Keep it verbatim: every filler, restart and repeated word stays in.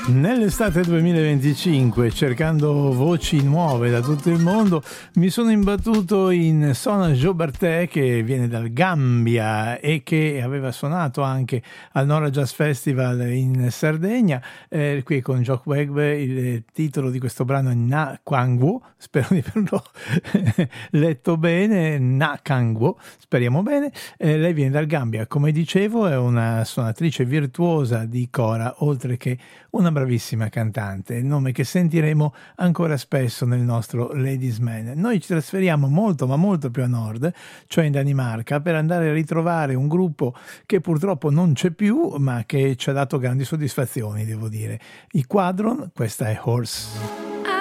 Nell'estate duemilaventicinque, cercando voci nuove da tutto il mondo, mi sono imbattuto in Sona Jobartè, che viene dal Gambia e che aveva suonato anche al Nora Jazz Festival in Sardegna. Eh, qui con Jock Wegbe, il titolo di questo brano è Na Kangwo, spero di averlo letto bene, Na Kangwo, speriamo bene. Eh, lei viene dal Gambia, come dicevo, è una suonatrice virtuosa di cora, oltre che una bravissima cantante, nome che sentiremo ancora spesso nel nostro Ladies Man. Noi ci trasferiamo molto ma molto più a nord, cioè in Danimarca, per andare a ritrovare un gruppo che purtroppo non c'è più, ma che ci ha dato grandi soddisfazioni, devo dire. I Quadron, questa è Horse.